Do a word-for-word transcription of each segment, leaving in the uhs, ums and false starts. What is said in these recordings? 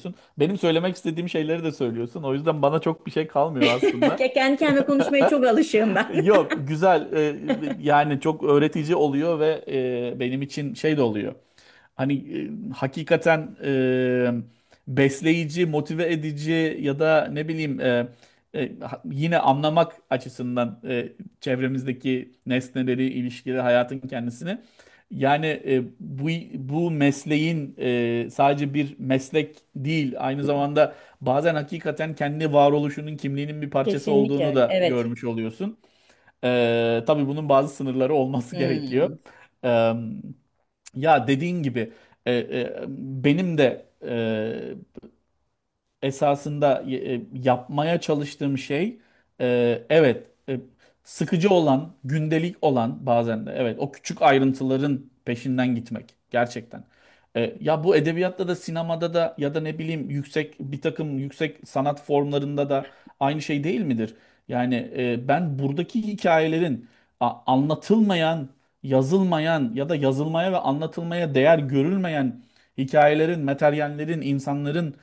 söylüyorsun. Benim söylemek istediğim şeyleri de söylüyorsun. O yüzden bana çok bir şey kalmıyor aslında. Kendi kendime konuşmaya çok alışığım ben. Yok, güzel. Ee, yani çok öğretici oluyor ve e, benim için şey de oluyor. Hani e, hakikaten e, besleyici, motive edici ya da ne bileyim e, e, ha- yine anlamak açısından e, çevremizdeki nesneleri, ilişkileri, hayatın kendisini. Yani e, bu bu mesleğin e, sadece bir meslek değil, aynı zamanda bazen hakikaten kendi varoluşunun, kimliğinin bir parçası olduğunu Kesinlikle. da Evet. görmüş oluyorsun. E, tabii bunun bazı sınırları olması gerekiyor. Hmm. E, Ya dediğin gibi e, e, benim de e, esasında e, yapmaya çalıştığım şey e, evet e, sıkıcı olan, gündelik olan bazen de evet o küçük ayrıntıların peşinden gitmek gerçekten. E, ya bu edebiyatta da sinemada da ya da ne bileyim yüksek bir takım yüksek sanat formlarında da aynı şey değil midir? Yani e, ben buradaki hikayelerin a- anlatılmayan, yazılmayan ya da yazılmaya ve anlatılmaya değer görülmeyen hikayelerin, materyallerin, insanların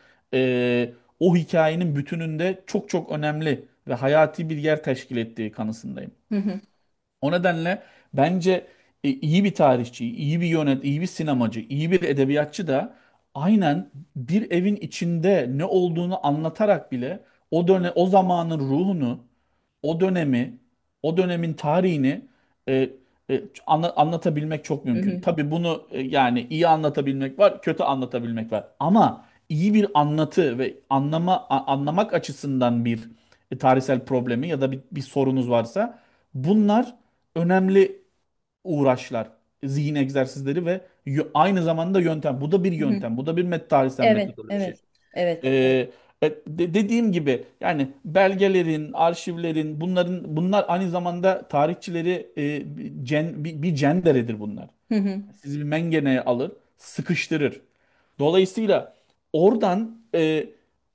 e, o hikayenin bütününde çok çok önemli ve hayati bir yer teşkil ettiği kanısındayım. Hı hı. O nedenle bence e, iyi bir tarihçi, iyi bir yönet, iyi bir sinemacı, iyi bir edebiyatçı da aynen bir evin içinde ne olduğunu anlatarak bile o döne o zamanın ruhunu, o dönemi, o dönemin tarihini e, e, anla- anlatabilmek çok Hı mümkün. hı. Tabii bunu e, yani iyi anlatabilmek var, kötü anlatabilmek var. Ama iyi bir anlatı ve anlama a- anlamak açısından bir e, tarihsel problemi ya da bir, bir sorunuz varsa bunlar önemli uğraşlar, zihin egzersizleri ve yö- aynı zamanda yöntem. Bu da bir Hı hı. yöntem, bu da bir met tarihsel Evet. metodoloji. Evet. Evet. Ee, e, de- dediğim gibi yani belgelerin, arşivlerin, bunların bunlar aynı zamanda tarihçileri e, cen, bir, bir cenderedir bunlar. Hı hı. Sizi bir mengeneye alır, sıkıştırır. Dolayısıyla oradan e,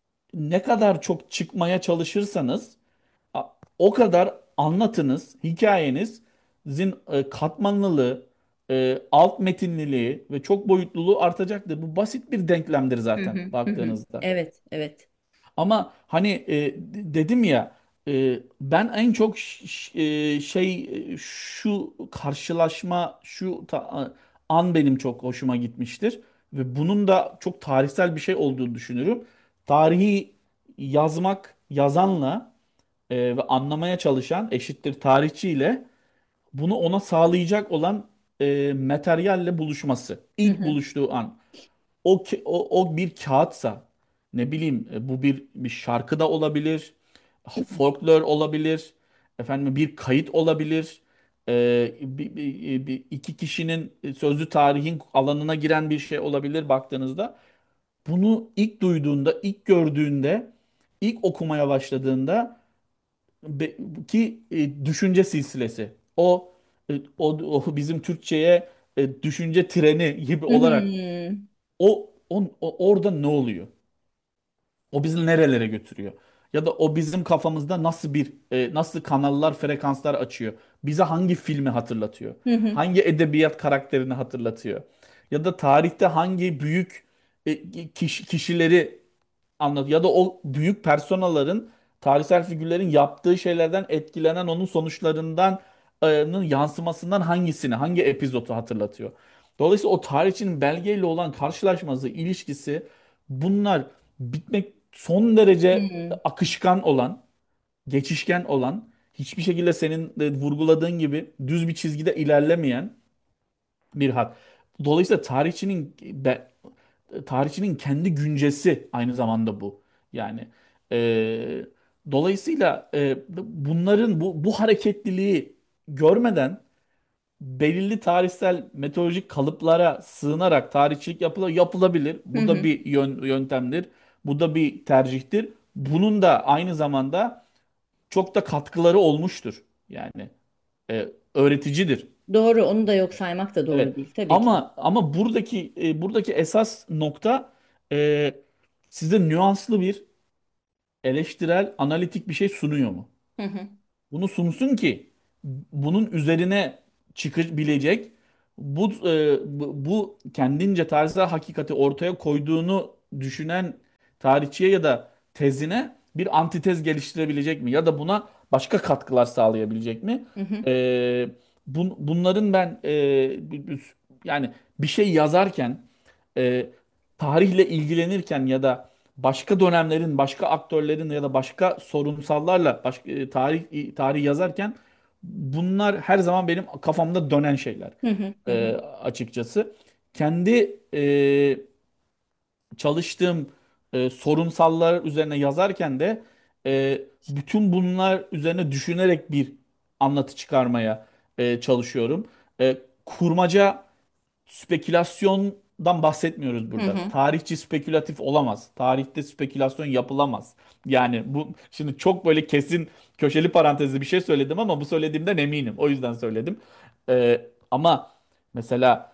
ne kadar çok çıkmaya çalışırsanız a- o kadar anlatınız, hikayenizin e, katmanlılığı, e, alt metinliliği ve çok boyutluluğu artacaktır. Bu basit bir denklemdir Hı zaten hı. Hı hı. baktığınızda. Evet. Evet. Ama hani e, dedim ya e, ben en çok ş- ş- e, şey e, şu karşılaşma şu ta- an benim çok hoşuma gitmiştir ve bunun da çok tarihsel bir şey olduğunu düşünüyorum. Tarihi yazmak yazanla e, ve anlamaya çalışan eşittir tarihçiyle bunu ona sağlayacak olan e, materyalle buluşması. Hı İlk hı. buluştuğu an o, ki- o, o bir kağıtsa ne bileyim e, bu bir bir şarkı da olabilir, folklor olabilir, efendim bir kayıt olabilir, e, bir, bir- bir- iki kişinin sözlü tarihin alanına giren bir şey olabilir baktığınızda. Bunu ilk duyduğunda, ilk gördüğünde, ilk okumaya başladığında be- ki e, düşünce silsilesi. O, e, o, o bizim Türkçe'ye e, düşünce treni gibi Hı olarak hı. o, o, o- orada ne oluyor? O bizi nerelere götürüyor? Ya da o bizim kafamızda nasıl bir e, nasıl kanallar, frekanslar açıyor? Bize hangi filmi hatırlatıyor? Hı hı. Hangi edebiyat karakterini hatırlatıyor? Ya da tarihte hangi büyük e, kişi, kişileri anlat ya da o büyük personaların, tarihsel figürlerin yaptığı şeylerden etkilenen onun sonuçlarından e, nın yansımasından hangisini, hangi epizodu hatırlatıyor? Dolayısıyla o tarihçinin belgeyle olan karşılaşması, ilişkisi bunlar bitmek son Hı derece hı. akışkan olan, geçişken olan, hiçbir şekilde senin de vurguladığın gibi düz bir çizgide ilerlemeyen bir hat. Dolayısıyla tarihçinin be- tarihçinin kendi güncesi aynı zamanda bu. Yani e, dolayısıyla e, bunların bu bu hareketliliği görmeden belirli tarihsel metodolojik kalıplara sığınarak tarihçilik yapıla, yapılabilir. Hı Bu da hı. bir yön, yöntemdir. Bu da bir tercihtir. Bunun da aynı zamanda çok da katkıları olmuştur. Yani e, öğreticidir. Doğru. Onu da yok saymak da doğru Evet. değil tabii ki. Ama ama buradaki e, buradaki esas nokta e, size nüanslı bir eleştirel, analitik bir şey sunuyor mu? Hı hı. Bunu sunsun ki bunun üzerine çıkabilecek bu, e, bu bu kendince tarihsel hakikati ortaya koyduğunu düşünen tarihçiye ya da tezine bir antitez geliştirebilecek mi? Ya da buna başka katkılar sağlayabilecek mi? Hı hı. Ee, bun- bunların ben e, b- b- yani bir şey yazarken, e, tarihle ilgilenirken ya da başka dönemlerin, başka aktörlerin ya da başka sorunsallarla başka, e, tarih tarih yazarken bunlar her zaman benim kafamda dönen şeyler, Hı hı. Hı e, hı. açıkçası. Kendi e, çalıştığım e, sorunsallar üzerine yazarken de e, bütün bunlar üzerine düşünerek bir anlatı çıkarmaya e, çalışıyorum. E, kurmaca spekülasyondan bahsetmiyoruz Hı burada. hı. Tarihçi spekülatif olamaz. Tarihte spekülasyon yapılamaz. Yani bu şimdi çok böyle kesin köşeli parantezli bir şey söyledim ama bu söylediğimden eminim. O yüzden söyledim. E, ama mesela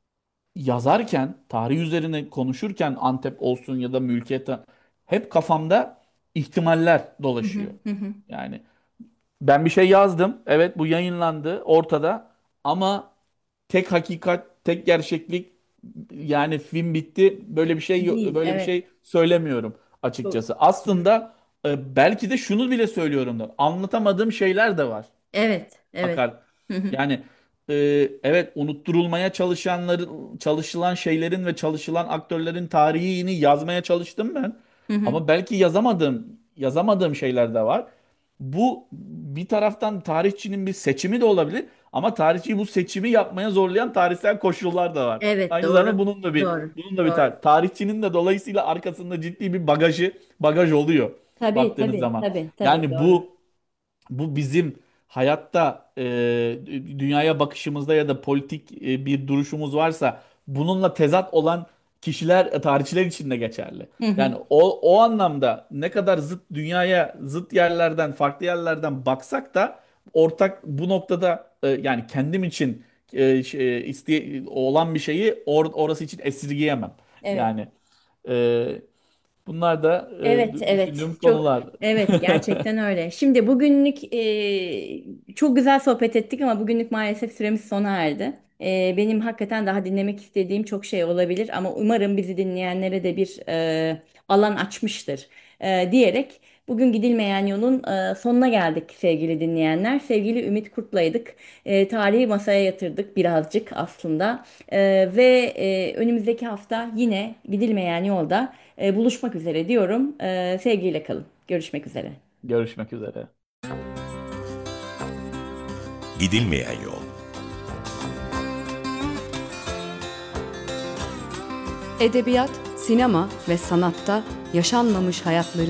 yazarken, tarih üzerine konuşurken Antep olsun ya da mülkiyet hep kafamda ihtimaller Hı hı. dolaşıyor. Hı hı. Yani ben bir şey yazdım. Evet, bu yayınlandı ortada ama tek hakikat, tek gerçeklik, yani film bitti. Böyle bir şey yo- Değil. böyle bir Evet. şey söylemiyorum Çok. açıkçası. Hı hı. Aslında e, belki de şunu bile söylüyorumdur. Anlatamadığım şeyler de var. Evet. Evet. Akar. Hı hı. Yani e, evet, unutturulmaya çalışanların, çalışılan şeylerin ve çalışılan aktörlerin tarihini yazmaya çalıştım ben. Hı hı. Ama belki yazamadığım, yazamadığım şeyler de var. Bu bir taraftan tarihçinin bir seçimi de olabilir ama tarihçiyi bu seçimi yapmaya zorlayan tarihsel koşullar da var. Evet, Aynı zamanda doğru. bunun da bir Doğru. bunun da bir Doğru. tar- tarihçinin de dolayısıyla arkasında ciddi bir bagajı bagaj oluyor Tabii, baktığınız tabii, zaman. tabii, tabii, Yani doğru. bu bu bizim hayatta e, dünyaya bakışımızda ya da politik e, bir duruşumuz varsa bununla tezat olan kişiler, e, tarihçiler için de geçerli. Hı hı. Yani o o anlamda ne kadar zıt dünyaya, zıt yerlerden, farklı yerlerden baksak da ortak bu noktada, e, yani kendim için e, şey, iste, olan bir şeyi or, orası için esirgeyemem. Evet. Yani e, bunlar da Evet, e, evet. düşündüğüm Çok, konular. evet, gerçekten öyle. Şimdi bugünlük e, çok güzel sohbet ettik ama bugünlük maalesef süremiz sona erdi. E, benim hakikaten daha dinlemek istediğim çok şey olabilir ama umarım bizi dinleyenlere de bir e, alan açmıştır e, diyerek bugün gidilmeyen yolun e, sonuna geldik sevgili dinleyenler. Sevgili Ümit Kurt'laydık. E, tarihi masaya yatırdık birazcık aslında. E, ve e, önümüzdeki hafta yine gidilmeyen yolda e, buluşmak üzere diyorum. E, sevgiyle kalın. Görüşmek üzere. Görüşmek üzere. Gidilmeyen yol. Edebiyat, sinema ve sanatta yaşanmamış hayatları